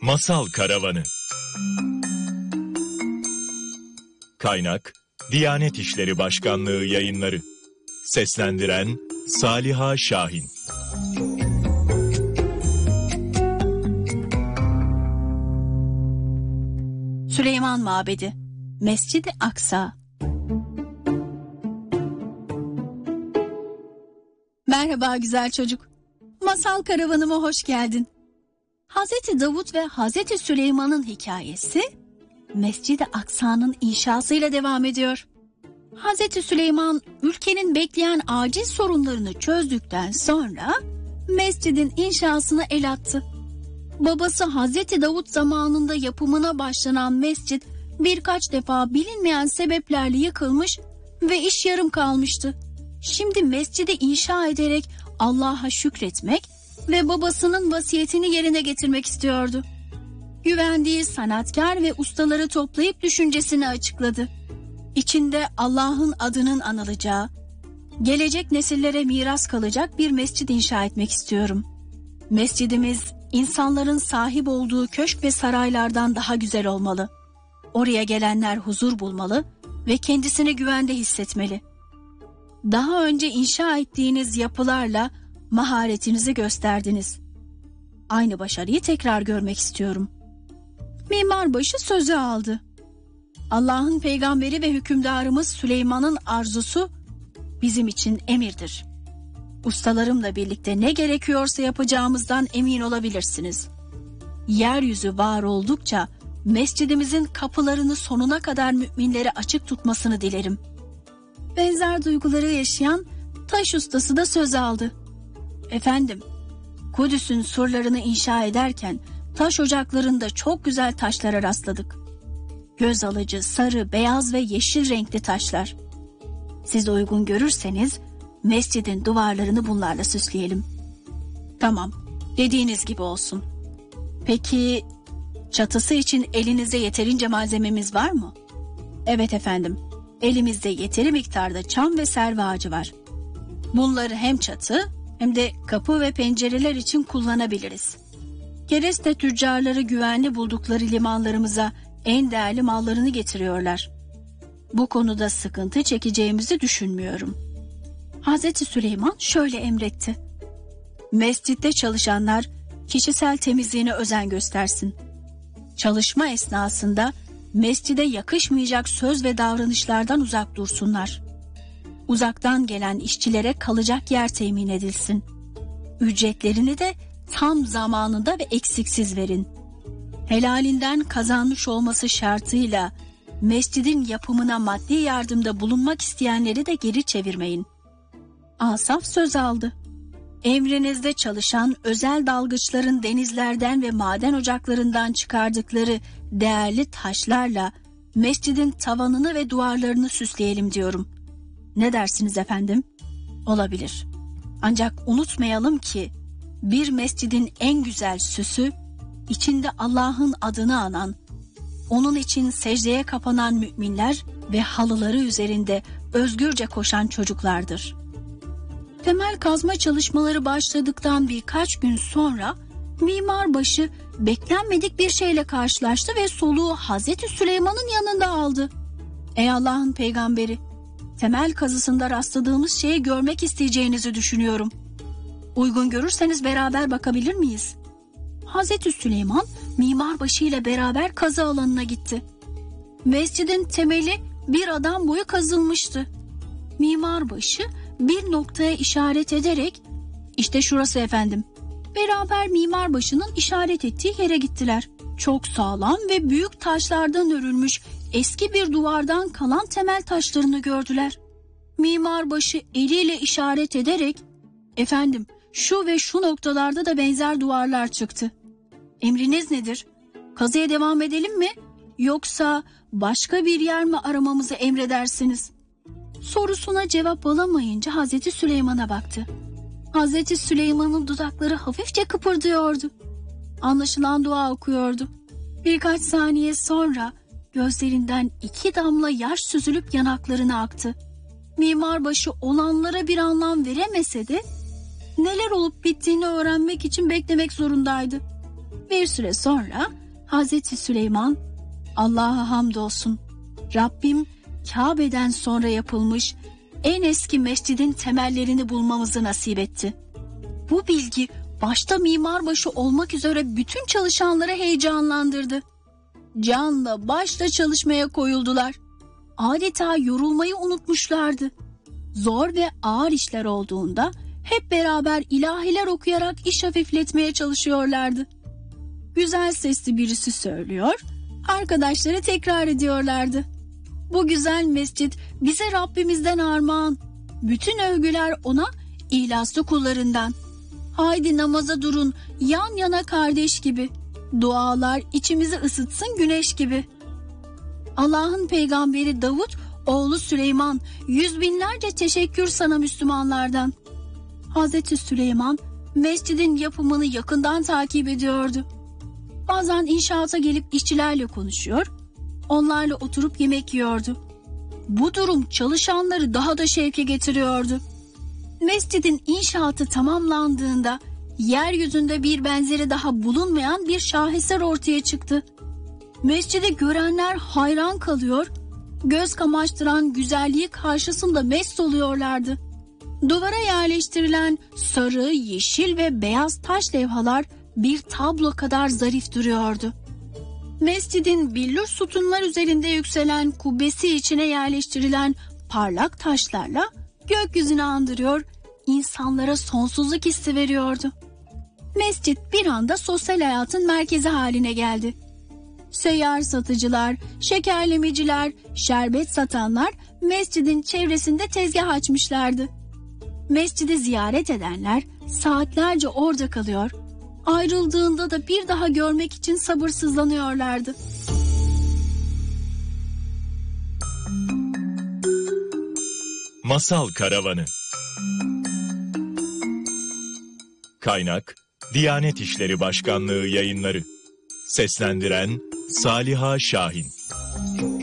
Masal Karavanı. Kaynak Diyanet İşleri Başkanlığı Yayınları. Seslendiren Saliha Şahin. Süleyman Mabedi, Mescid-i Aksa. Merhaba güzel çocuk. Masal karavanıma hoş geldin. Hazreti Davut ve Hazreti Süleyman'ın hikayesi Mescid-i Aksa'nın inşasıyla devam ediyor. Hazreti Süleyman ülkenin bekleyen acil sorunlarını çözdükten sonra mescidin inşasına el attı. Babası Hazreti Davut zamanında yapımına başlanan mescid birkaç defa bilinmeyen sebeplerle yıkılmış ve iş yarım kalmıştı. Şimdi mescidi inşa ederek Allah'a şükretmek ve babasının vasiyetini yerine getirmek istiyordu. Güvendiği sanatkar ve ustaları toplayıp düşüncesini açıkladı. İçinde Allah'ın adının anılacağı, gelecek nesillere miras kalacak bir mescid inşa etmek istiyorum. Mescidimiz insanların sahip olduğu köşk ve saraylardan daha güzel olmalı. Oraya gelenler huzur bulmalı ve kendisini güvende hissetmeli. Daha önce inşa ettiğiniz yapılarla maharetinizi gösterdiniz. Aynı başarıyı tekrar görmek istiyorum. Mimarbaşı sözü aldı. Allah'ın peygamberi ve hükümdarımız Süleyman'ın arzusu bizim için emirdir. Ustalarımla birlikte ne gerekiyorsa yapacağımızdan emin olabilirsiniz. Yeryüzü var oldukça mescidimizin kapılarını sonuna kadar müminlere açık tutmasını dilerim. Benzer duyguları yaşayan taş ustası da söz aldı. Efendim, Kudüs'ün surlarını inşa ederken taş ocaklarında çok güzel taşlara rastladık. Göz alıcı, sarı, beyaz ve yeşil renkli taşlar. Siz uygun görürseniz mescidin duvarlarını bunlarla süsleyelim. Tamam, dediğiniz gibi olsun. Peki çatısı için elinizde yeterince malzememiz var mı? Evet efendim, elimizde yeteri miktarda çam ve serve ağacı var. Bunları hem çatı hem de kapı ve pencereler için kullanabiliriz. Kereste tüccarları güvenli buldukları limanlarımıza en değerli mallarını getiriyorlar. Bu konuda sıkıntı çekeceğimizi düşünmüyorum. Hazreti Süleyman şöyle emretti. Mescitte çalışanlar kişisel temizliğine özen göstersin. Çalışma esnasında mescide yakışmayacak söz ve davranışlardan uzak dursunlar. Uzaktan gelen işçilere kalacak yer temin edilsin. Ücretlerini de tam zamanında ve eksiksiz verin. Helalinden kazanmış olması şartıyla mescidin yapımına maddi yardımda bulunmak isteyenleri de geri çevirmeyin. Asaf söz aldı. Emrinizde çalışan özel dalgıçların denizlerden ve maden ocaklarından çıkardıkları değerli taşlarla mescidin tavanını ve duvarlarını süsleyelim diyorum. Ne dersiniz efendim? Olabilir. Ancak unutmayalım ki bir mescidin en güzel süsü içinde Allah'ın adını anan, onun için secdeye kapanan müminler ve halıları üzerinde özgürce koşan çocuklardır. Temel kazma çalışmaları başladıktan birkaç gün sonra mimarbaşı beklenmedik bir şeyle karşılaştı ve soluğu Hazreti Süleyman'ın yanında aldı. Ey Allah'ın peygamberi, temel kazısında rastladığımız şeyi görmek isteyeceğinizi düşünüyorum. Uygun görürseniz beraber bakabilir miyiz? Hazreti Süleyman mimarbaşı ile beraber kazı alanına gitti. Mescidin temeli bir adam boyu kazılmıştı. Mimarbaşı bir noktaya işaret ederek işte şurası efendim. Beraber mimarbaşının işaret ettiği yere gittiler. Çok sağlam ve büyük taşlardan örülmüş eski bir duvardan kalan temel taşlarını gördüler. Mimarbaşı eliyle işaret ederek efendim şu ve şu noktalarda da benzer duvarlar çıktı. Emriniz nedir? Kazıya devam edelim mi? Yoksa başka bir yer mi aramamızı emredersiniz? Sorusuna cevap alamayınca Hazreti Süleyman'a baktı. Hazreti Süleyman'ın dudakları hafifçe kıpırdıyordu. Anlaşılan dua okuyordu. Birkaç saniye sonra gözlerinden 2 damla yaş süzülüp yanaklarına aktı. Mimarbaşı olanlara bir anlam veremese de neler olup bittiğini öğrenmek için beklemek zorundaydı. Bir süre sonra Hazreti Süleyman, Allah'a hamdolsun, Rabbim Kabe'den sonra yapılmış en eski mescidin temellerini bulmamızı nasip etti. Bu bilgi başta mimarbaşı olmak üzere bütün çalışanları heyecanlandırdı. Canla başla çalışmaya koyuldular. Adeta yorulmayı unutmuşlardı. Zor ve ağır işler olduğunda hep beraber ilahiler okuyarak iş hafifletmeye çalışıyorlardı. Güzel sesli birisi söylüyor, arkadaşları tekrar ediyorlardı. Bu güzel mescit bize Rabbimizden armağan. Bütün övgüler ona, ihlaslı kullarından. Haydi namaza durun, yan yana kardeş gibi. Dualar içimizi ısıtsın güneş gibi. Allah'ın peygamberi Davut, oğlu Süleyman, yüz binlerce teşekkür sana Müslümanlardan. Hazreti Süleyman mescidin yapımını yakından takip ediyordu. Bazen inşaata gelip işçilerle konuşuyor, onlarla oturup yemek yiyordu. Bu durum çalışanları daha da şevke getiriyordu. Mescidin inşaatı tamamlandığında yeryüzünde bir benzeri daha bulunmayan bir şaheser ortaya çıktı. Mescidi görenler hayran kalıyor, göz kamaştıran güzelliği karşısında mest oluyorlardı. Duvara yerleştirilen sarı, yeşil ve beyaz taş levhalar bir tablo kadar zarif duruyordu. Mescidin billur sütunlar üzerinde yükselen kubbesi içine yerleştirilen parlak taşlarla gökyüzünü andırıyor, insanlara sonsuzluk hissi veriyordu. Mescit bir anda sosyal hayatın merkezi haline geldi. Seyyar satıcılar, şekerlemeciler, şerbet satanlar mescidin çevresinde tezgah açmışlardı. Mescidi ziyaret edenler saatlerce orada kalıyor, ayrıldığında da bir daha görmek için sabırsızlanıyorlardı. Masal Karavanı. Kaynak: Diyanet İşleri Başkanlığı Yayınları. Seslendiren Saliha Şahin.